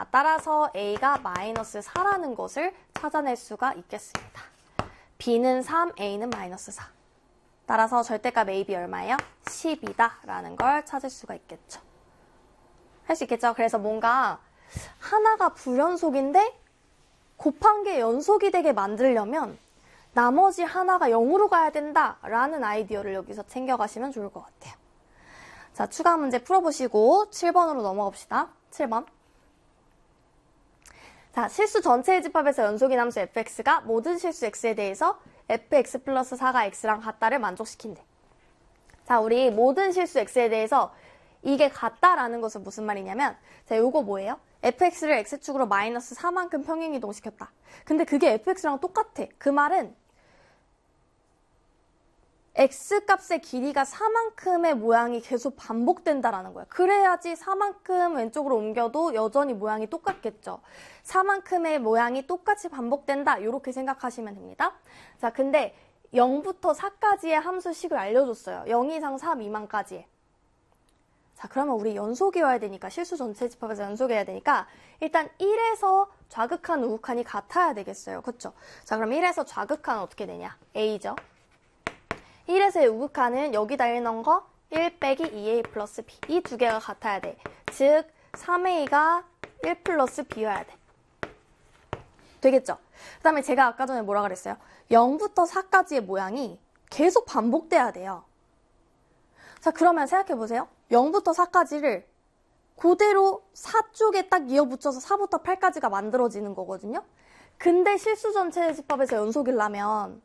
따라서 A가 마이너스 4라는 것을 찾아낼 수가 있겠습니다. B는 3, A는 마이너스 4. 따라서 절대값 AB 얼마예요? 10이다 라는 걸 찾을 수가 있겠죠. 할 수 있겠죠? 그래서 뭔가 하나가 불연속인데 곱한 게 연속이 되게 만들려면 나머지 하나가 0으로 가야 된다라는 아이디어를 여기서 챙겨가시면 좋을 것 같아요. 자, 추가 문제 풀어보시고 7번으로 넘어가 봅시다. 7번. 자, 실수 전체의 집합에서 연속인 함수 fx가 모든 실수 x에 대해서 fx 플러스 4가 x랑 같다를 만족시킨대. 자, 우리 모든 실수 x에 대해서 이게 같다라는 것은 무슨 말이냐면, 자, 요거 뭐예요? fx를 x축으로 마이너스 4만큼 평행이동시켰다. 근데 그게 fx랑 똑같아. 그 말은 x값의 길이가 4만큼의 모양이 계속 반복된다라는 거야. 그래야지 4만큼 왼쪽으로 옮겨도 여전히 모양이 똑같겠죠. 4만큼의 모양이 똑같이 반복된다. 이렇게 생각하시면 됩니다. 자, 근데 0부터 4까지의 함수식을 알려줬어요. 0 이상 3 미만까지. 자, 그러면 우리 연속이어야 되니까, 실수 전체 집합에서 연속이어야 되니까 일단 1에서 좌극한 우극한이 같아야 되겠어요. 그쵸? 자, 그럼 1에서 좌극한은 어떻게 되냐? A죠. 1에서의 우극한은 여기다 1 넣은 거 1 빼기 2A 플러스 B. 이 두 개가 같아야 돼. 즉 3A가 1 플러스 B여야 돼. 되겠죠? 그 다음에 제가 아까 전에 뭐라 그랬어요? 0부터 4까지의 모양이 계속 반복돼야 돼요. 자, 그러면 생각해보세요. 0부터 4까지를 그대로 4쪽에 딱 이어붙여서 4부터 8까지가 만들어지는 거거든요. 근데 실수 전체 집합에서 연속이려면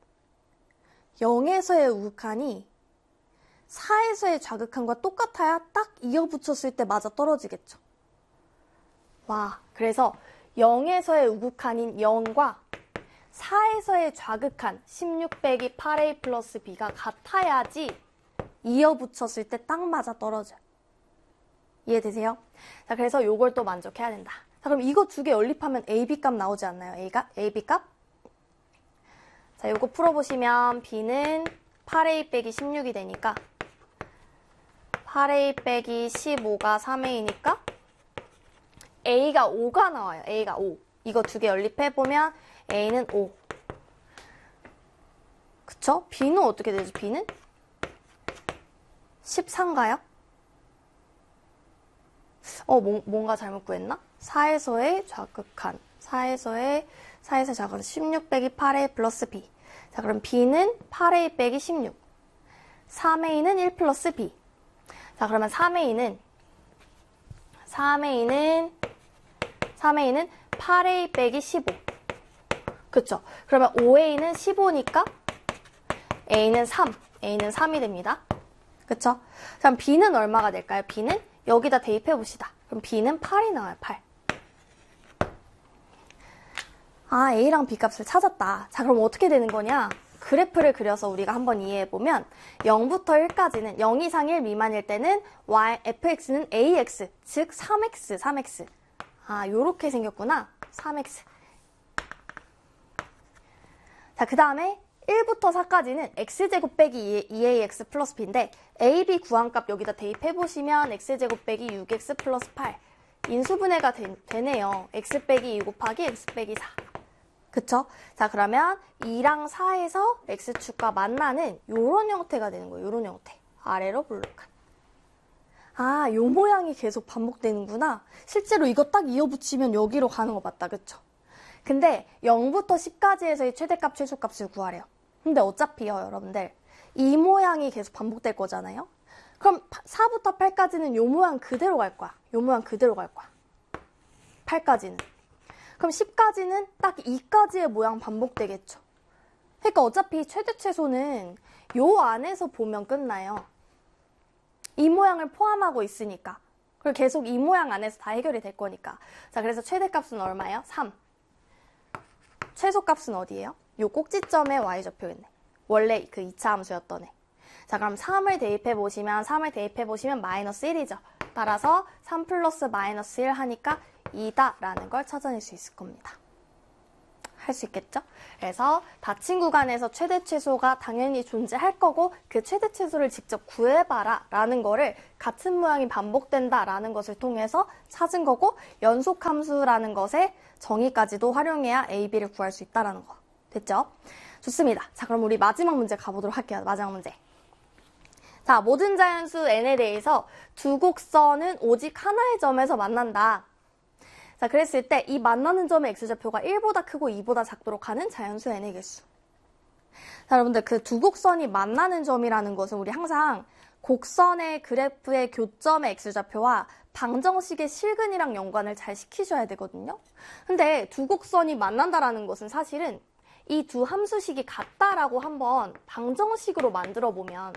0에서의 우극한이 4에서의 좌극한과 똑같아야 딱 이어붙였을 때 맞아 떨어지겠죠. 와, 그래서 0에서의 우극한인 0과 4에서의 좌극한 16 빼기 8A 플러스 B가 같아야지 이어붙였을 때 딱 맞아 떨어져요. 이해되세요? 자, 그래서 요걸 또 만족해야 된다. 자, 그럼 이거 두 개 연립하면 AB 값 나오지 않나요? AB 값? 자, 요거 풀어보시면 B는 8A 빼기 16이 되니까 8A 빼기 15가 3A니까 A가 5가 나와요. A가 5. 이거 두 개 연립해보면 A는 5. 그쵸? B는 어떻게 되지? B는 14인가요? 뭔가 잘못 구했나? 4에서의 좌극한. 4에서의 좌극한 16 빼기 8A 플러스 B. 자, 그럼 B는 8A 빼기 16. 3A는 1 플러스 B. 자, 그러면 3A는 8A 빼기 15. 그쵸? 그러면 5A는 15니까 A는 3. A는 3이 됩니다. 그쵸? 그럼 B는 얼마가 될까요? B는 여기다 대입해봅시다. 그럼 B는 8이 나와요. 8. 아, A랑 B 값을 찾았다. 자, 그럼 어떻게 되는 거냐? 그래프를 그려서 우리가 한번 이해해보면 0부터 1까지는 0 이상 1 미만일 때는 fx는 ax, 즉 3x. 아, 요렇게 생겼구나. 3x. 자, 그 다음에 1부터 4까지는 x제곱 빼기 2ax 플러스 b인데 a, b 구한값 여기다 대입해보시면 x제곱 빼기 6x 플러스 8. 인수분해가 되네요. x 빼기 2 곱하기 x 빼기 4. 그쵸? 자, 그러면 2랑 4에서 x축과 만나는 요런 형태가 되는 거예요. 요런 형태. 아래로 볼록한. 아, 요 모양이 계속 반복되는구나. 실제로 이거 딱 이어붙이면 여기로 가는 거 맞다. 그쵸? 근데 0부터 10까지에서의 최대값, 최소값을 구하래요. 근데 어차피요, 여러분들. 이 모양이 계속 반복될 거잖아요? 그럼 4부터 8까지는 요 모양 그대로 갈 거야. 요 모양 그대로 갈 거야. 8까지는. 그럼 10까지는 딱 2까지의 모양 반복되겠죠. 그러니까 어차피 최대 최소는 요 안에서 보면 끝나요. 이 모양을 포함하고 있으니까. 그리고 계속 이 모양 안에서 다 해결이 될 거니까. 자, 그래서 최대값은 얼마예요? 3. 최소값은 어디예요? 요 꼭지점에 y좌표였네. 원래 그 2차 함수였던 애. 자, 그럼 3을 대입해보시면 마이너스 1이죠. 따라서 3 플러스 마이너스 1 하니까 2다라는 걸 찾아낼 수 있을 겁니다. 할 할 수 있겠죠? 그래서 닫힌 구간에서 최대 최소가 당연히 존재할 거고 그 최대 최소를 직접 구해봐라 라는 거를 같은 모양이 반복된다 라는 것을 통해서 찾은 거고 연속함수라는 것의 정의까지도 활용해야 A, B를 구할 수 있다는 거. 됐죠? 좋습니다. 자, 그럼 우리 마지막 문제 가보도록 할게요. 마지막 문제. 자, 모든 자연수 n에 대해서 두 곡선은 오직 하나의 점에서 만난다. 자, 그랬을 때 이 만나는 점의 x좌표가 1보다 크고 2보다 작도록 하는 자연수 n의 개수. 자, 여러분들 그 두 곡선이 만나는 점이라는 것은 우리 항상 곡선의 그래프의 교점의 x좌표와 방정식의 실근이랑 연관을 잘 시키셔야 되거든요. 근데 두 곡선이 만난다라는 것은 사실은 이 두 함수식이 같다라고 한번 방정식으로 만들어 보면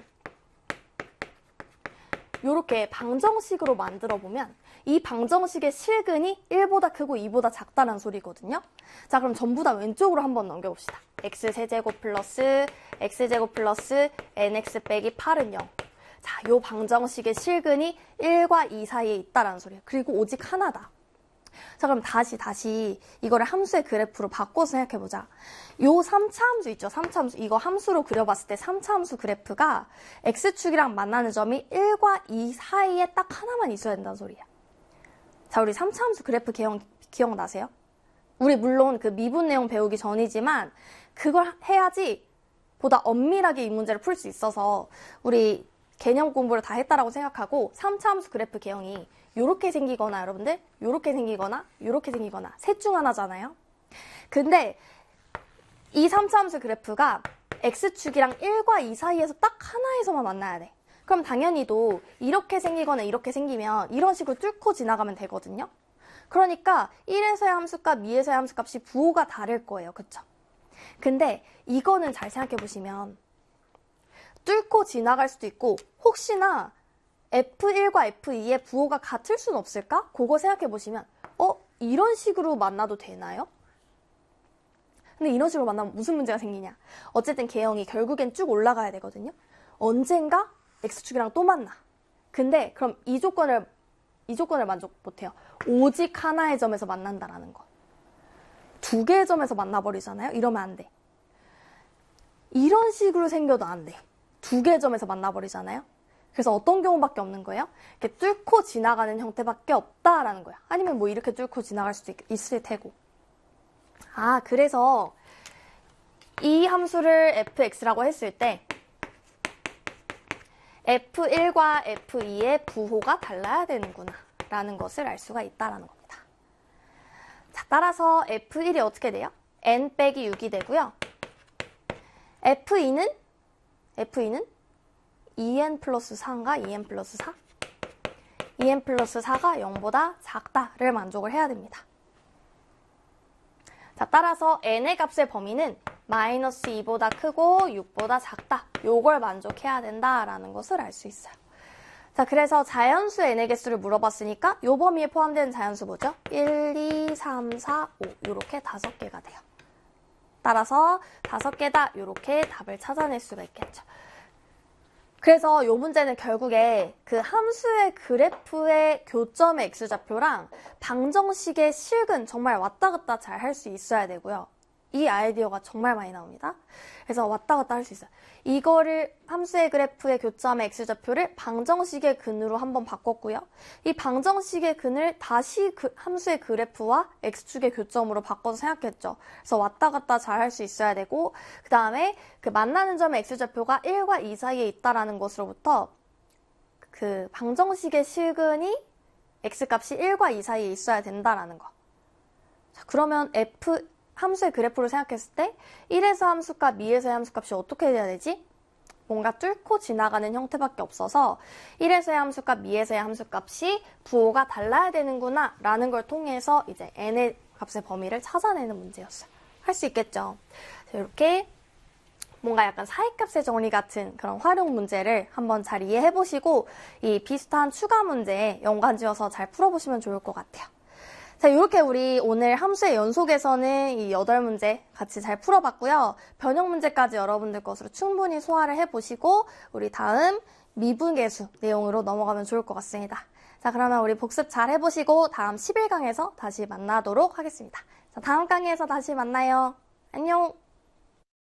이렇게 방정식으로 만들어 보면 이 방정식의 실근이 1보다 크고 2보다 작다는 소리거든요. 자, 그럼 전부 다 왼쪽으로 한번 넘겨봅시다. x세제곱 플러스 x제곱 플러스 nx 빼기 8은 0. 자, 요 방정식의 실근이 1과 2 사이에 있다라는 소리예요. 그리고 오직 하나다. 자, 그럼 다시 이거를 함수의 그래프로 바꿔서 생각해보자. 요 3차 함수 있죠? 3차 함수. 이거 함수로 그려봤을 때 3차 함수 그래프가 x축이랑 만나는 점이 1과 2 사이에 딱 하나만 있어야 된다는 소리야. 자, 우리 3차 함수 그래프 기억나세요? 우리 물론 그 미분 내용 배우기 전이지만 그걸 해야지 보다 엄밀하게 이 문제를 풀 수 있어서 우리 개념 공부를 다 했다라고 생각하고 3차 함수 그래프 개형이 요렇게 생기거나 여러분들 요렇게 생기거나 요렇게 생기거나 셋 중 하나잖아요. 근데 이 3차 함수 그래프가 x축이랑 1과 2 사이에서 딱 하나에서만 만나야 돼. 그럼 당연히도 이렇게 생기거나 이렇게 생기면 이런 식으로 뚫고 지나가면 되거든요. 그러니까 1에서의 함수값, 2에서의 함수값이 부호가 다를 거예요. 그쵸? 근데 이거는 잘 생각해 보시면 뚫고 지나갈 수도 있고 혹시나 F1과 F2의 부호가 같을 수는 없을까? 그거 생각해 보시면 이런 식으로 만나도 되나요? 근데 이런 식으로 만나면 무슨 문제가 생기냐? 어쨌든 개형이 결국엔 쭉 올라가야 되거든요. 언젠가 X축이랑 또 만나. 근데 그럼 이 조건을 만족 못해요. 오직 하나의 점에서 만난다라는 거. 두 개의 점에서 만나버리잖아요. 이러면 안 돼. 이런 식으로 생겨도 안 돼. 두 개의 점에서 만나버리잖아요. 그래서 어떤 경우밖에 없는 거예요? 이렇게 뚫고 지나가는 형태밖에 없다라는 거야. 아니면 뭐 이렇게 뚫고 지나갈 수도 있을 테고. 아, 그래서 이 함수를 fx라고 했을 때 f1과 f2의 부호가 달라야 되는구나 라는 것을 알 수가 있다라는 겁니다. 자, 따라서 f1이 어떻게 돼요? n 빼기 6이 되고요. f2는 2n 플러스 4인가? 2n 플러스 4? 2n 플러스 4가 0보다 작다를 만족을 해야 됩니다. 자, 따라서 n의 값의 범위는 마이너스 2보다 크고 6보다 작다. 요걸 만족해야 된다라는 것을 알 수 있어요. 자, 그래서 자연수 n의 개수를 물어봤으니까 요 범위에 포함되는 자연수 뭐죠? 1, 2, 3, 4, 5 요렇게 5개가 돼요. 따라서 5개다 요렇게 답을 찾아낼 수가 있겠죠. 그래서 요 문제는 결국에 그 함수의 그래프의 교점의 x좌표랑 방정식의 실근 정말 왔다 갔다 잘 할 수 있어야 되고요. 이 아이디어가 정말 많이 나옵니다. 그래서 왔다 갔다 할 수 있어요. 이거를 함수의 그래프의 교점의 x좌표를 방정식의 근으로 한번 바꿨고요. 이 방정식의 근을 다시 함수의 그래프와 x축의 교점으로 바꿔서 생각했죠. 그래서 왔다 갔다 잘 할 수 있어야 되고 그 다음에 그 만나는 점의 x좌표가 1과 2 사이에 있다라는 것으로부터 그 방정식의 실근이 x값이 1과 2 사이에 있어야 된다라는 거. 자, 그러면 함수의 그래프를 생각했을 때 1에서 함수값, 2에서의 함수값이 어떻게 돼야 되지? 뭔가 뚫고 지나가는 형태밖에 없어서 1에서의 함수값, 2에서의 함수값이 부호가 달라야 되는구나 라는 걸 통해서 이제 n의 값의 범위를 찾아내는 문제였어요. 할 수 있겠죠? 이렇게 뭔가 약간 사이값의 정리 같은 그런 활용 문제를 한번 잘 이해해보시고 이 비슷한 추가 문제에 연관지어서 잘 풀어보시면 좋을 것 같아요. 자, 이렇게 우리 오늘 함수의 연속에서는 이 8문제 같이 잘 풀어봤고요. 변형 문제까지 여러분들 것으로 충분히 소화를 해보시고 우리 다음 미분계수 내용으로 넘어가면 좋을 것 같습니다. 자, 그러면 우리 복습 잘 해보시고 다음 11강에서 다시 만나도록 하겠습니다. 자, 다음 강의에서 다시 만나요. 안녕.